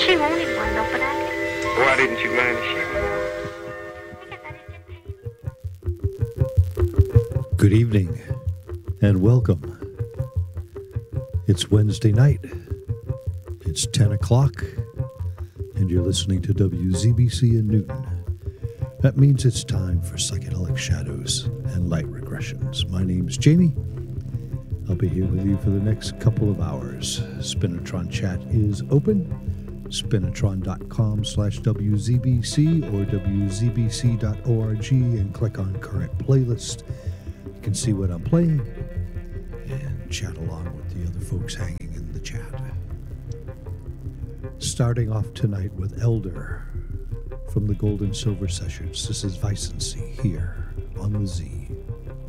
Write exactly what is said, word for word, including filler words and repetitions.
She wanted one though, but I didn't. Why didn't you mind if she Good evening and welcome. It's Wednesday night. It's ten o'clock and you're listening to W Z B C in Newton. That means it's time for Psychedelic Shadows and Light Regressions. My name's Jamie. I'll be here with you for the next couple of hours. Spinatron chat is open. Spinatron.com slash WZBC or W Z B C dot org and click on current playlist. You can see what I'm playing and chat along with the other folks hanging in the chat. Starting off tonight with Elder from the Gold and Silver Sessions. This is Vicency here on the Z.